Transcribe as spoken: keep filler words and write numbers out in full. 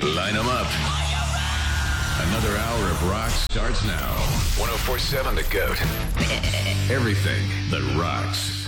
Line them up. Another hour of rock starts now. ten forty-seven The Goat. Everything that rocks.